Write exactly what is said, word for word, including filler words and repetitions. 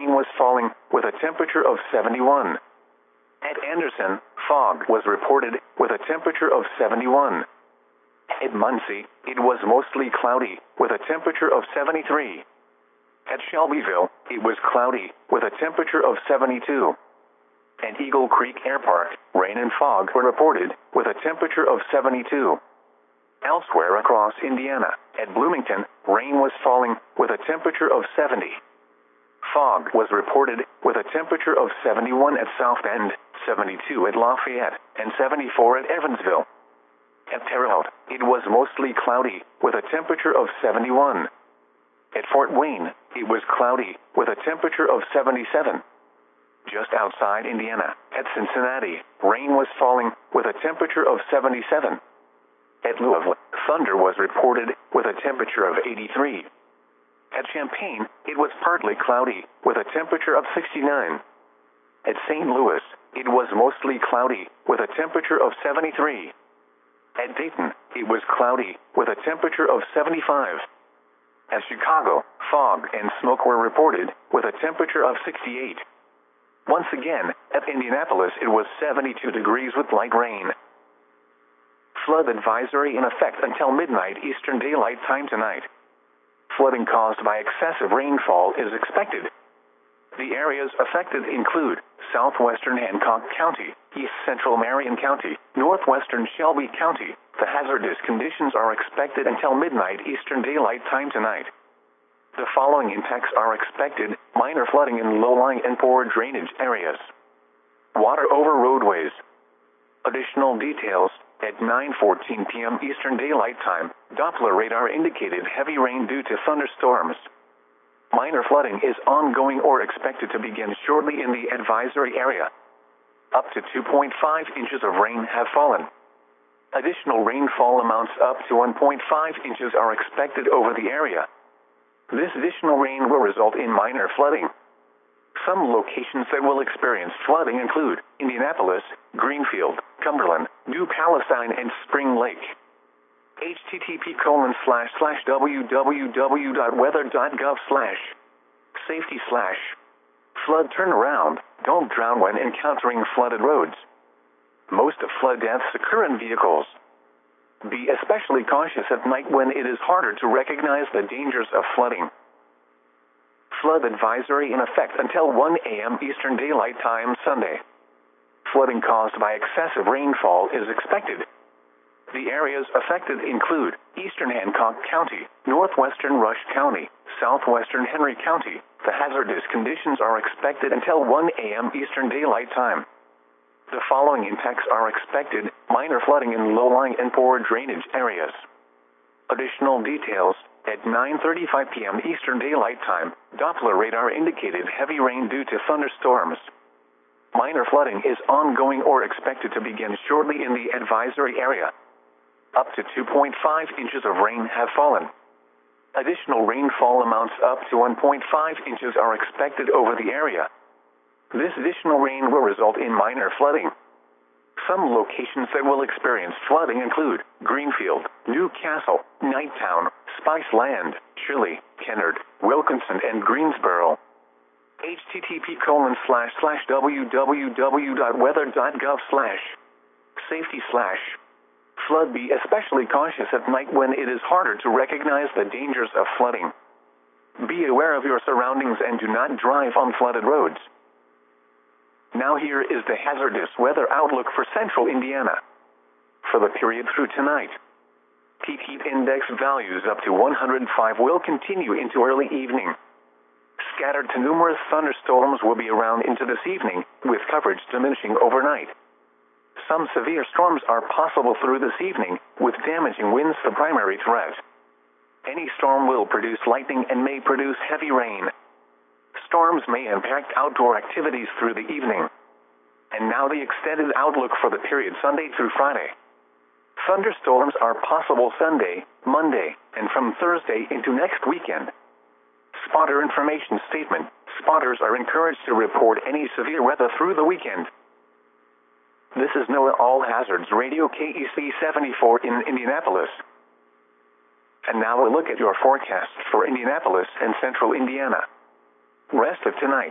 rain was falling, with a temperature of seventy-one. At Anderson, fog was reported, with a temperature of seventy-one. At Muncie, it was mostly cloudy, with a temperature of seventy-three. At Shelbyville, it was cloudy, with a temperature of seventy-two. At Eagle Creek Air Park, rain and fog were reported, with a temperature of seventy-two. Elsewhere across Indiana, at Bloomington, rain was falling, with a temperature of seventy. Fog was reported, with a temperature of seventy-one at South Bend, seventy-two at Lafayette, and seventy-four at Evansville. At Terre Haute, it was mostly cloudy, with a temperature of seventy-one. At Fort Wayne, it was cloudy, with a temperature of seventy-seven. Just outside Indiana, at Cincinnati, rain was falling, with a temperature of seventy-seven. At Louisville, thunder was reported, with a temperature of eighty-three. At Champaign, it was partly cloudy, with a temperature of sixty-nine. At Saint Louis, it was mostly cloudy, with a temperature of seventy-three. At Dayton, it was cloudy, with a temperature of seventy-five. At Chicago, fog and smoke were reported, with a temperature of sixty-eight. Once again, at Indianapolis it was seventy-two degrees with light rain. Flood advisory in effect until midnight Eastern Daylight Time tonight. Flooding caused by excessive rainfall is expected. The areas affected include southwestern Hancock County, east central Marion County, northwestern Shelby County. The hazardous conditions are expected until midnight Eastern Daylight Time tonight. The following impacts are expected: minor flooding in low-lying and poor drainage areas. Water over roadways. Additional details: at nine fourteen p m Eastern Daylight Time, Doppler radar indicated heavy rain due to thunderstorms. Minor flooding is ongoing or expected to begin shortly in the advisory area. Up to two point five inches of rain have fallen. Additional rainfall amounts up to one point five inches are expected over the area. This additional rain will result in minor flooding. Some locations that will experience flooding include Indianapolis, Greenfield, Cumberland, New Palestine, and Spring Lake. H T T P colon slash slash www dot weather dot gov slash safety slash flood turnaround. Don't drown when encountering flooded roads. Most flood deaths occur in vehicles. Be especially cautious at night when it is harder to recognize the dangers of flooding. Flood advisory in effect until one a m Eastern Daylight Time Sunday. Flooding caused by excessive rainfall is expected. The areas affected include eastern Hancock County, northwestern Rush County, southwestern Henry County. The hazardous conditions are expected until one a m Eastern Daylight Time. The following impacts are expected: minor flooding in low-lying and poor drainage areas. Additional details: at nine thirty-five p m Eastern Daylight Time, Doppler radar indicated heavy rain due to thunderstorms. Minor flooding is ongoing or expected to begin shortly in the advisory area. Up to two point five inches of rain have fallen. Additional rainfall amounts up to one point five inches are expected over the area. This additional rain will result in minor flooding. Some locations that will experience flooding include Greenfield, Newcastle, Knighttown, Spice Land, Shirley, Kennard, Wilkinson, and Greensboro. H T T P colon slash slash www dot weather dot gov slash safety slash flood. Be especially cautious at night when it is harder to recognize the dangers of flooding. Be aware of your surroundings and do not drive on flooded roads. Now here is the hazardous weather outlook for central Indiana. For the period through tonight, heat heat index values up to one hundred five will continue into early evening. Scattered to numerous thunderstorms will be around into this evening, with coverage diminishing overnight. Some severe storms are possible through this evening, with damaging winds the primary threat. Any storm will produce lightning and may produce heavy rain. Storms may impact outdoor activities through the evening. And now the extended outlook for the period Sunday through Friday. Thunderstorms are possible Sunday, Monday, and from Thursday into next weekend. Spotter information statement: spotters are encouraged to report any severe weather through the weekend. This is NOAA All Hazards Radio K E C seventy-four in Indianapolis. And now a look at your forecast for Indianapolis and central Indiana. Rest of tonight.